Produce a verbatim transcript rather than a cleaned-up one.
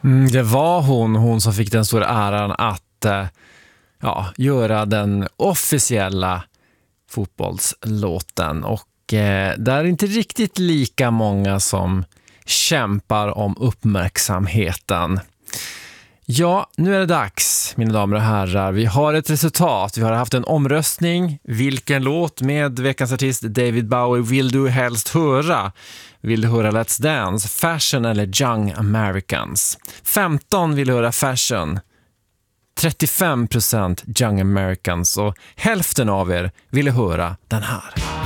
Mm, det var hon, hon som fick den stora äran att eh, ja, göra den officiella fotbollslåten. Och eh, det är inte riktigt lika många som kämpar om uppmärksamheten. Ja, nu är det dags, mina damer och herrar. Vi har ett resultat. Vi har haft en omröstning. Vilken låt med veckans artist David Bowie vill du helst höra? Vill du höra Let's Dance, Fashion eller Young Americans? femton vill höra Fashion, trettiofem procent Young Americans och hälften av er vill höra den här.